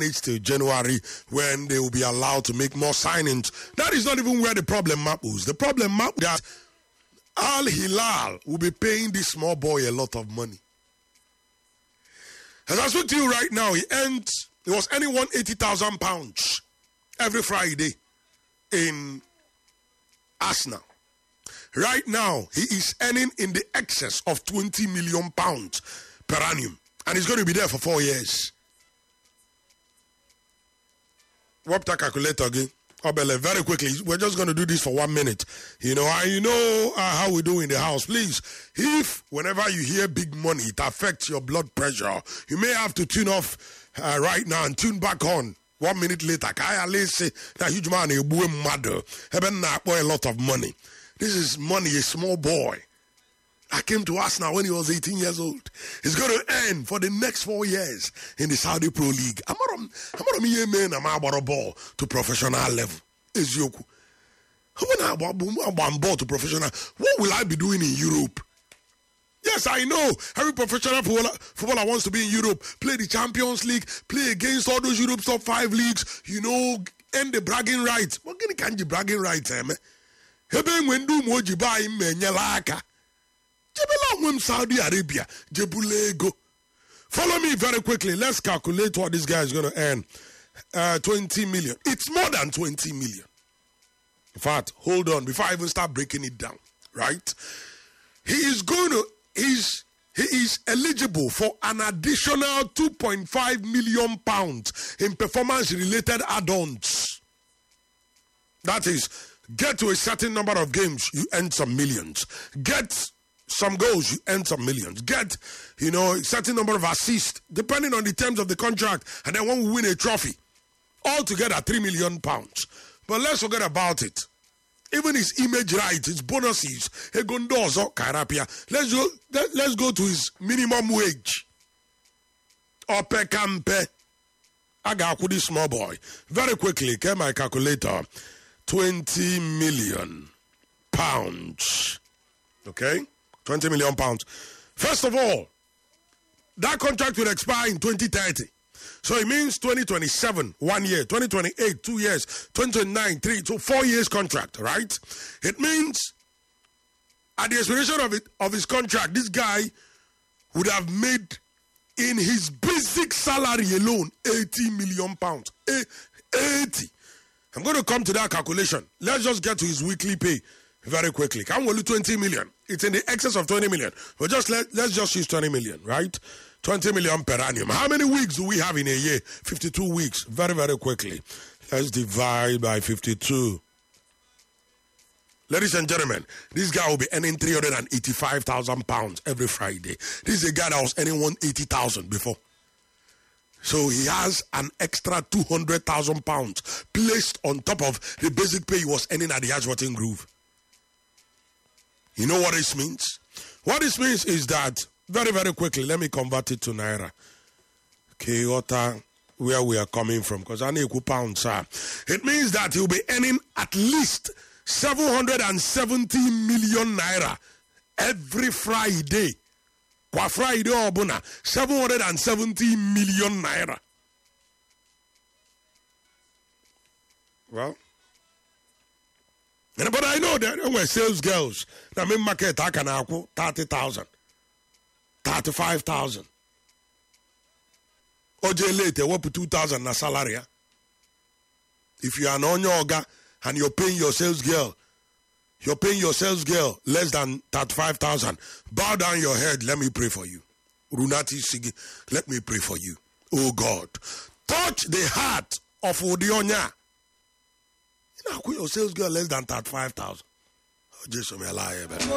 manage till January when they will be allowed to make more signings. That is not even where the problem mapples. The problem map that Al Hilal will be paying this small boy a lot of money. As I speak to you right now, he was earning £180,000 every Friday in Arsenal. Right now, he is earning in the excess of £20 million per annum. And he's going to be there for 4 years. What's that calculator again? Obele, very quickly. We're just going to do this for 1 minute. You know how we do in the house. Please, if whenever you hear big money, it affects your blood pressure, you may have to tune off right now and tune back on 1 minute later. Kaya say that huge man a mother. Heaven boy a lot of money. This is money, a small boy. I came to us now when he was 18 years old. He's going to earn for the next 4 years in the Saudi Pro League. I'm a ball to professional level. Ball to professional. What will I be doing in Europe? Yes, I know. Every professional footballer wants to be in Europe, play the Champions League, play against all those Europe's top 5 leagues, end the bragging rights. What can you bragging rights, man? When do moji buy menyalaka? Saudi Arabia, Jebulego. Follow me very quickly. Let's calculate what this guy is going to earn. 20 million. It's more than 20 million. In fact, hold on before I even start breaking it down. Right? He is eligible for an additional £2.5 million in performance-related add-ons. That is, get to a certain number of games, you earn some millions. Get some goals, you earn some millions. Get, a certain number of assists, depending on the terms of the contract, and then when we win a trophy, altogether £3 million. But let's forget about it. Even his image rights, his bonuses, let's go to his minimum wage. Ope campe. I got this small boy. Very quickly, get my calculator. £20 million. Okay? £20 million. First of all, that contract will expire in 2030. So it means 2027, 1 year, 2028, 2 years, 2029, 3, so 4 years contract, right? It means at the expiration of his contract, this guy would have made in his basic salary alone £80 million. 80. I'm going to come to that calculation. Let's just get to his weekly pay very quickly. Can we do 20 million? It's in the excess of 20 million. But let's just use 20 million, right? 20 million per annum. How many weeks do we have in a year? 52 weeks. Very, very quickly. Let's divide by 52. Ladies and gentlemen, this guy will be earning £385,000 every Friday. This is a guy that was earning £180,000 before. So he has an extra £200,000 placed on top of the basic pay he was earning at the Ashburton Grove. You know what this means? What this means is that, very, very quickly, let me convert it to Naira. Okay, where we are coming from, because I need pounds, sir. It means that he'll be earning at least 770 million Naira every Friday. Kwa Friday obuna 770 million Naira. Well, but I know that when sales girls that mean market I can have 30,000, 35,000. OJ later what put 2,000 na salary. If you are an onyoga and you're paying your sales girl less than 35,000, bow down your head, let me pray for you. Runati Sigi, let me pray for you. Oh God, touch the heart of Odionya. You know, your sales girl less than 35,000. Oh, Jesus, may I lie,